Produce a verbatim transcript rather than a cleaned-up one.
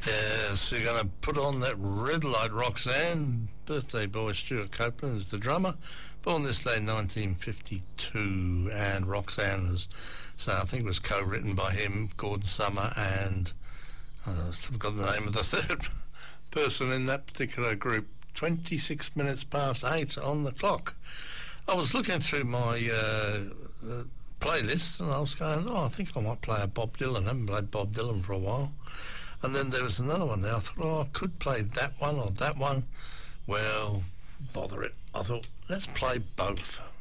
Yeah, so you're going to put on that Red Light Roxanne. Birthday boy Stuart Copeland is the drummer. Born this day nineteen fifty-two, and Roxanne was, so I think it was co-written by him, Gordon Summer, and I've still got the name of the third person in that particular group. twenty-six minutes past eight on the clock. I was looking through my uh, uh, playlist, and I was going, oh, I think I might play a Bob Dylan. I haven't played Bob Dylan for a while. And then there was another one there. I thought, oh, I could play that one or that one. Well, bother it. I thought, let's play both.